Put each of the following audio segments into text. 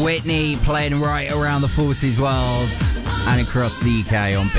Whitney playing right around the forces world and across the UK on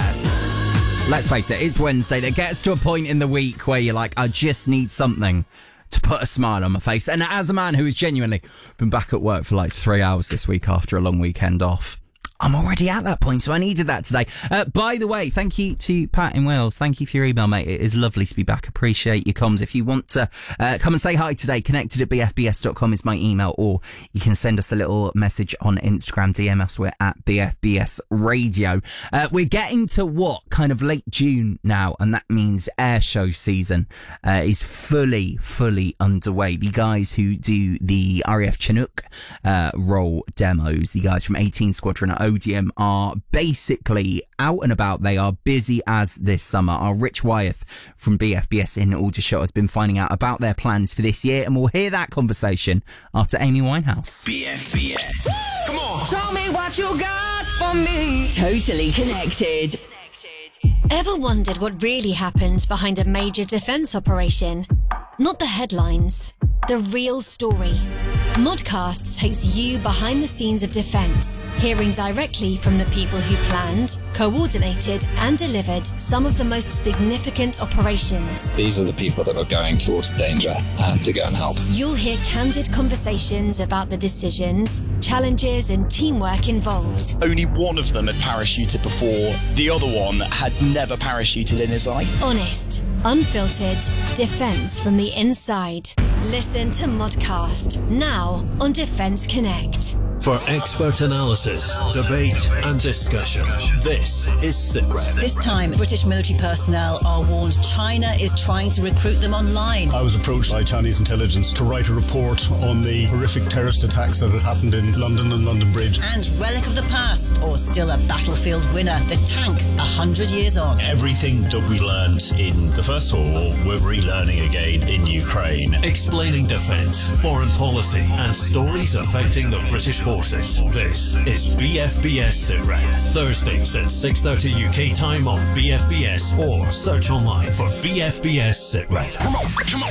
BFBS. Let's face it, it's Wednesday. That gets to a point in the week where you're like, I just need something to put a smile on my face. And as a man who has genuinely been back at work for like 3 hours this week after a long weekend off, I'm already at that point, so I needed that today. By the way, thank you to Pat in Wales. Thank you for your email, mate. It is lovely to be back. Appreciate your comms. If you want to come and say hi today, connected at bfbs.com is my email, or you can send us a little message on Instagram, DM us. We're at BFBS Radio. We're getting to what, kind of late June now, and that means air show season is fully underway. The guys who do the RAF Chinook role demos, the guys from 18 Squadron at Odium, are basically out and about. They are busy as this summer. Our Rich Wyeth from BFBS in Aldershot has been finding out about their plans for this year, and we'll hear that conversation after Amy Winehouse. BFBS. Come on. Show me what you got for me. Totally connected. Ever wondered what really happens behind a major defence operation? Not the headlines, the real story. Modcast takes you behind the scenes of defence, hearing directly from the people who planned, coordinated and delivered some of the most significant operations. These are the people that are going towards danger to go and help. You'll hear candid conversations about the decisions, challenges and teamwork involved. Only one of them had parachuted before. The other one had never parachuted in his life. Honest, unfiltered, defence from the inside. Listen to Modcast now on Defence Connect. For expert analysis, debate and discussion, this is SITREP. This time, British military personnel are warned China is trying to recruit them online. I was approached by Chinese intelligence to write a report on the horrific terrorist attacks that had happened in London and London Bridge. And relic of the past, or still a battlefield winner, the tank 100 years on. Everything that we learned in the First World War, we're relearning again in Ukraine. Explaining defence, foreign policy and stories affecting the British forces. This is BFBS SITREP. Thursdays at 6:30 UK time on BFBS, or search online for BFBS SITREP. Come on.